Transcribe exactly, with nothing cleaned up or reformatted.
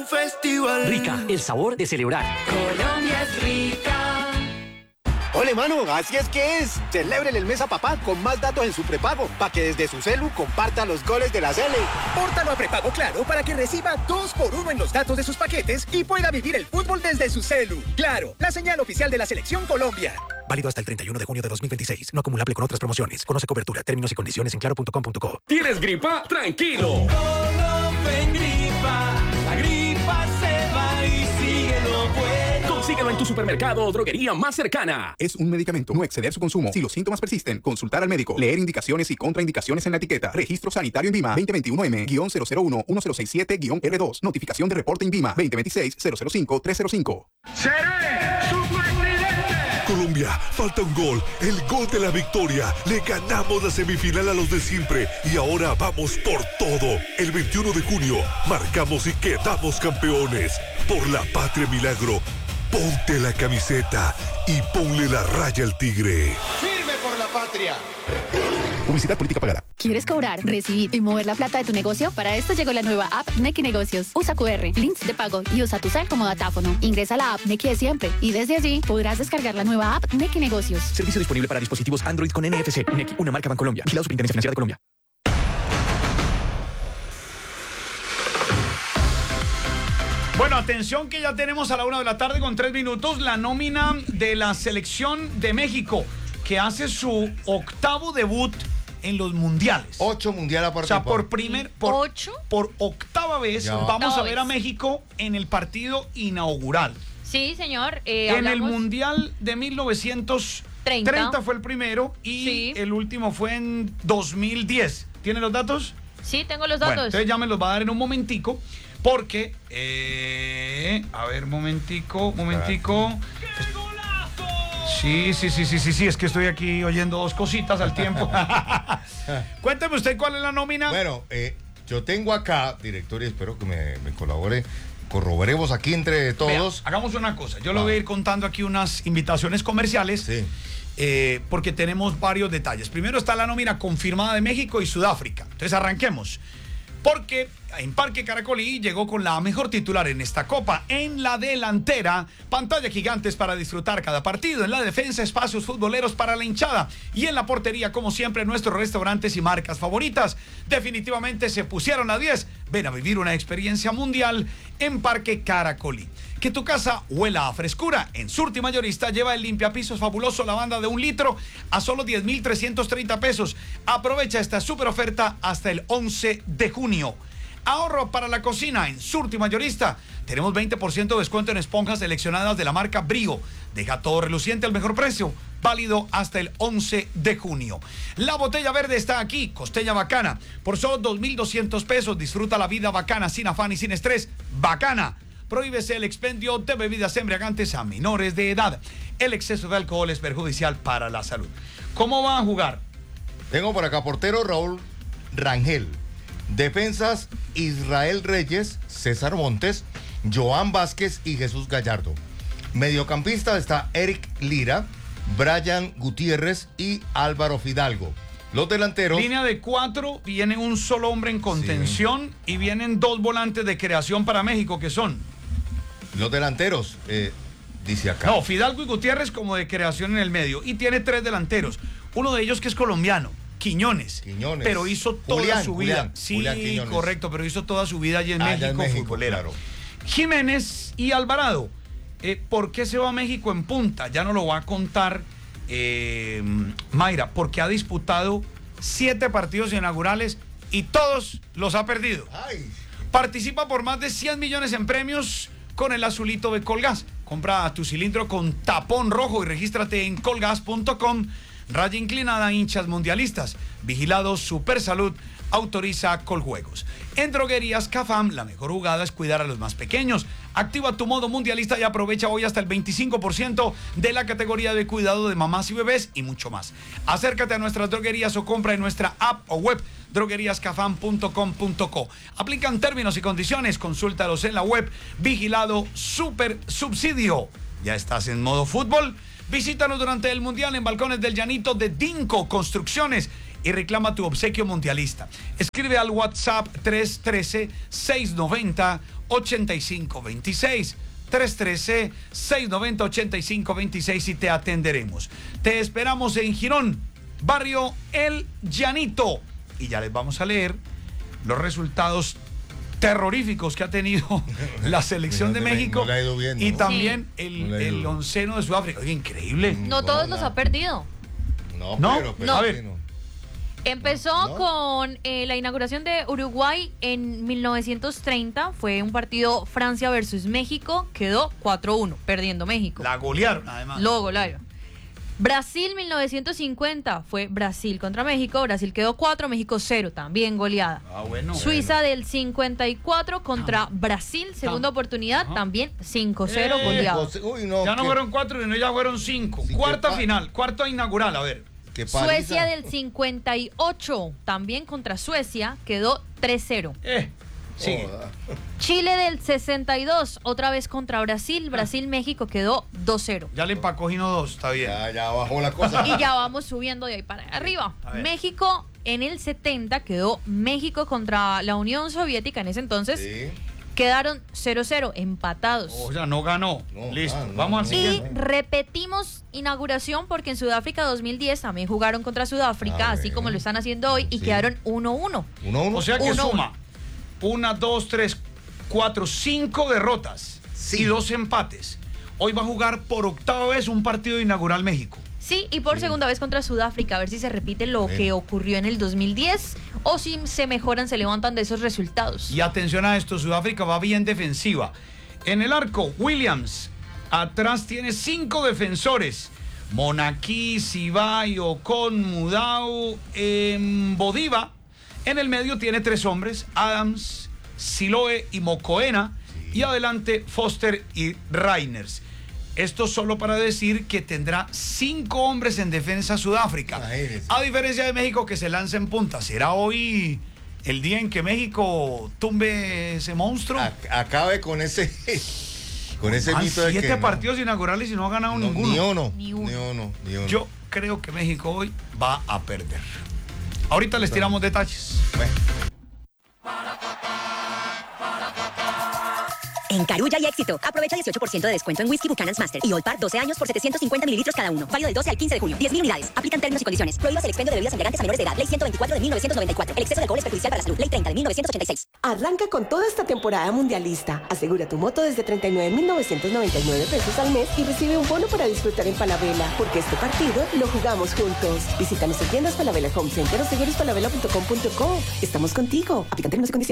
un festival. Rica, el sabor de celebrar. Colombia es rica. Ole, mano, así es que es. Celebren el mes a papá con más datos en su prepago, para que desde su celu comparta los goles de la Sele. Pórtalo a prepago Claro para que reciba dos por uno en los datos de sus paquetes y pueda vivir el fútbol desde su celu. Claro, la señal oficial de la Selección Colombia. Válido hasta el treinta y uno de junio de dos mil veintiséis. No acumulable con otras promociones. Conoce cobertura, términos y condiciones en claro punto com punto co. ¿Tienes gripa? Tranquilo. Gripa, la gripa se va y sigue lo bueno. Consíguelo en tu supermercado o droguería más cercana. Es un medicamento. No exceder su consumo. Si los síntomas persisten, consultar al médico. Leer indicaciones y contraindicaciones en la etiqueta. Registro sanitario INVIMA veinte veintiuno M cero cero uno uno cero seis siete R dos. Notificación de reporte INVIMA veinte veintiséis cero cero cinco tres cero cinco. ¡Seré su presidente! Colombia, falta un gol, el gol de la victoria. Le ganamos la semifinal a los de siempre y ahora vamos por todo. El veintiuno de junio marcamos y quedamos campeones. Por la patria milagro, ponte la camiseta y ponle la raya al tigre. ¡Firme por la patria! Publicidad política pagada. ¿Quieres cobrar, recibir y mover la plata de tu negocio? Para esto llegó la nueva app Nequi Negocios. Usa cu erre, links de pago y usa tu cel como datáfono. Ingresa a la app Nequi de siempre y desde allí podrás descargar la nueva app Nequi Negocios. Servicio disponible para dispositivos Android con N F C. Nequi, una marca Bancolombia. Vigilado Superintendencia Financiera de Colombia. Bueno, atención que ya tenemos a la una de la tarde con tres minutos la nómina de la selección de México, que hace su octavo debut en los mundiales. Ocho mundiales a participar. O sea, por primer, por, ¿Ocho? por octava vez Ya. vamos Octava a ver vez. a México en el partido inaugural. Sí, señor. Eh, en el hablamos- Mundial de mil novecientos treinta Treinta. fue el primero y Sí. el último fue en dos mil diez. ¿Tiene los datos? Sí, tengo los Bueno, datos. entonces ya me los va a dar en un momentico, porque, eh, a ver, momentico, momentico. Sí, sí, sí, sí, sí, sí, es que estoy aquí oyendo dos cositas al tiempo. Cuénteme usted cuál es la nómina. Bueno, eh, yo tengo acá, director, y espero que me, me colabore. Corroboremos aquí entre todos. Vea, hagamos una cosa, yo le Ah. voy a ir contando aquí unas invitaciones comerciales. Sí. Eh, porque tenemos varios detalles. Primero está la nómina confirmada de México y Sudáfrica. Entonces arranquemos. Porque en Parque Caracolí llegó con la mejor titular en esta copa. En la delantera, pantalla gigantes para disfrutar cada partido. En la defensa, espacios futboleros para la hinchada. Y en la portería, como siempre, nuestros restaurantes y marcas favoritas. Definitivamente se pusieron a diez. Ven a vivir una experiencia mundial en Parque Caracolí. Que tu casa huela a frescura. En Surti Mayorista lleva el limpiapisos fabuloso lavanda de un litro a solo diez mil trescientos treinta pesos. Aprovecha esta super oferta hasta el once de junio. Ahorro para la cocina en Surti Mayorista. Tenemos veinte por ciento de descuento en esponjas seleccionadas de la marca Brio. Deja todo reluciente al mejor precio. Válido hasta el once de junio. La botella verde está aquí. Costella Bacana. Por solo dos mil doscientos pesos. Disfruta la vida bacana, sin afán y sin estrés. Bacana. Prohíbese el expendio de bebidas embriagantes a menores de edad. El exceso de alcohol es perjudicial para la salud. ¿Cómo van a jugar? Tengo por acá portero Raúl Rangel. Defensas Israel Reyes, César Montes, Joan Vázquez y Jesús Gallardo. Mediocampista está Eric Lira, Brian Gutiérrez y Álvaro Fidalgo. Los delanteros. Línea de cuatro, viene un solo hombre en contención sí. y vienen dos volantes de creación para México, que son. Los delanteros, eh, dice acá. No, Fidalgo y Gutiérrez como de creación en el medio. Y tiene tres delanteros. Uno de ellos que es colombiano, Quiñones. Quiñones. Pero hizo toda Julián, su vida. Julián, sí, Julián correcto, pero hizo toda su vida allí en ah, México, en México futbolera. Claro. Jiménez y Alvarado. Eh, ¿Por qué se va a México en punta? Ya nos lo va a contar eh, Mayra, porque ha disputado siete partidos inaugurales y todos los ha perdido. Ay. Participa por más de cien millones en premios con el azulito de Colgas. Compra tu cilindro con tapón rojo y regístrate en colgas punto com. Raya inclinada, hinchas mundialistas. Vigilado Supersalud. Autoriza Coljuegos. En Droguerías Cafam, la mejor jugada es cuidar a los más pequeños. Activa tu modo mundialista y aprovecha hoy hasta el veinticinco por ciento de la categoría de cuidado de mamás y bebés y mucho más. Acércate a nuestras droguerías o compra en nuestra app o web droguerías cafam punto com punto co. Aplican términos y condiciones, consúltalos en la web. Vigilado Super Subsidio. ¿Ya estás en modo fútbol? Visítanos durante el Mundial en Balcones del Llanito de Dinco Construcciones. y reclama tu obsequio mundialista. Escribe al WhatsApp tres uno tres, seis nueve cero, ocho cinco dos seis. tres uno tres, seis nueve cero, ocho cinco dos seis y te atenderemos. Te esperamos en Girón, barrio El Llanito. Y ya les vamos a leer los resultados terroríficos que ha tenido la selección de México no le ha ido bien, ¿no? y también Sí. el, No le ha ido el bien. onceno de Sudáfrica. Oye, increíble. No todos los ha perdido. No, No, pero, pero no. sí, A ver. no. Empezó No. con eh, la inauguración de Uruguay en mil novecientos treinta. Fue un partido Francia versus México. Quedó cuatro uno, perdiendo México. La golearon, además. Lo golaron. Brasil mil novecientos cincuenta. Fue Brasil contra México. Brasil quedó cuatro, México cero. También goleada. Ah, bueno. Suiza del cincuenta y cuatro contra Brasil. Segunda oportunidad. Ajá. También cinco cero Eh, goleado. José- Uy, no. Ya no qué- fueron cuatro, sino ya fueron cinco. Sí, Cuarta qué pa- final, cuarta inaugural, a ver. qué paliza. Suecia del cincuenta y ocho. También contra Suecia. Quedó tres cero. Eh, sigue. Joda. Chile del sesenta y dos, otra vez contra Brasil. Brasil-México quedó dos cero. Ya le empacó Gino dos, está bien. Ya, ya bajó la cosa. Y ya vamos subiendo de ahí para arriba. A ver. México en el setenta quedó México contra la Unión Soviética en ese entonces. Sí. Quedaron cero cero, empatados. O sea, no ganó. No, Listo, ah, no, vamos al no. Y siguiente. repetimos inauguración porque en Sudáfrica dos mil diez también jugaron contra Sudáfrica, Ah, así bueno. como lo están haciendo hoy, y Sí. quedaron uno uno. Uno, uno. O sea que Uno, suma una, dos, tres, cuatro, cinco derrotas Sí. y dos empates. Hoy va a jugar por octava vez un partido inaugural México. Sí, y por segunda vez contra Sudáfrica, a ver si se repite lo Bueno. que ocurrió en el dos mil diez o si se mejoran, se levantan de esos resultados. Y atención a esto, Sudáfrica va bien defensiva. En el arco, Williams. Atrás tiene cinco defensores. Monaqui, Sibay, Ocon, Mudau, Bodiva. En el medio tiene tres hombres, Adams, Siloe y Mocoena. Y adelante, Foster y Reiners. Esto solo para decir que tendrá cinco hombres en defensa Sudáfrica. Imagínese. A diferencia de México que se lanza en punta. ¿Será hoy el día en que México tumbe ese monstruo? Ac- Acabe con ese. Con ese Van mito de que. siete no- partidos inaugurales y no ha ganado no, ninguno. Ni uno. Ni Ni uno. uno. Ni uno. Yo creo que México hoy va a perder. Ahorita les tiramos detalles. Bueno. En Carulla y Éxito, aprovecha dieciocho por ciento de descuento en Whisky Buchanan's Master y Old Parr doce años por setecientos cincuenta mililitros cada uno. Válido del doce al quince de junio. diez mil unidades. Aplican términos y condiciones. Prohíbas el expendio de bebidas embriagantes a menores de edad. Ley ciento veinticuatro de mil novecientos noventa y cuatro. El exceso de alcohol es perjudicial para la salud. Ley treinta de mil novecientos ochenta y seis. Arranca con toda esta temporada mundialista. Asegura tu moto desde treinta y nueve mil novecientos noventa y nueve pesos al mes y recibe un bono para disfrutar en Falabella, porque este partido lo jugamos juntos. Visita nuestras tiendas Falabella Home Center o seguros falabella punto com punto co. Estamos contigo. Aplican términos y condiciones.